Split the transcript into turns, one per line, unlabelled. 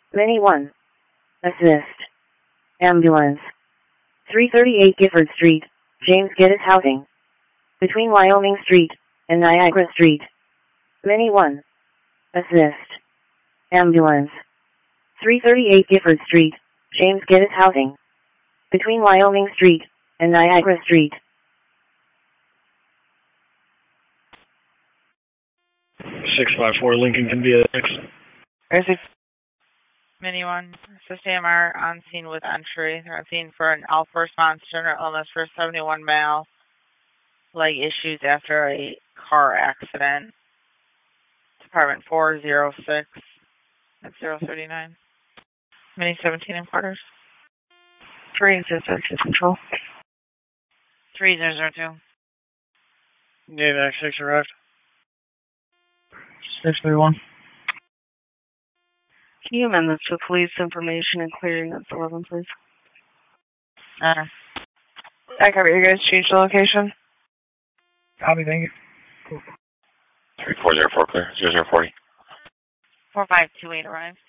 Mini 1. Assist. Ambulance. 338 Gifford Street, James Geddes Housing. Between Wyoming Street and Niagara Street. Mini 1. Assist. Ambulance. 338 Gifford Street, James Geddes Housing. Between Wyoming Street and Niagara Street.
654 Lincoln can be the next.
Mini 1, assist AMR on scene with entry. They're on scene for an alpha response general illness for a 71 male. Leg issues after a car accident. Department 406 at 039. Mini 17 in quarters.
306 control.
3002.
Navac 6 arrived.
631. Can you amend this to police information and clearing at 11, please?
I
cover. You guys change the location?
Copy, thank you.
3404 clear. 0040.
4528 arrived.